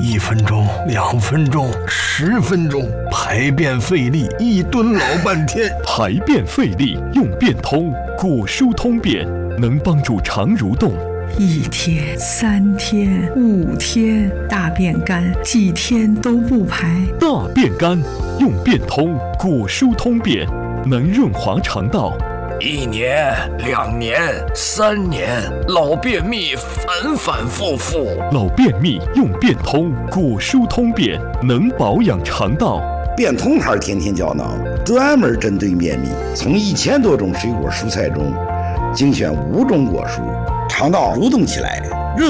1分钟、2分钟、10分钟，排便费力，一蹲老半天。 排便费力用便通，果蔬通便能帮助肠蠕动。 1天、3天、5天，大便干，几天都不排。 大便干用便通，果蔬通便能润滑肠道。 1年、2年、3年，老便秘反反复复。 老便秘用便通，果蔬通便能保养肠道。 便通牌天天胶囊专门针对便秘，从1000多种水果蔬菜中精选5种果蔬，肠道蠕动起来，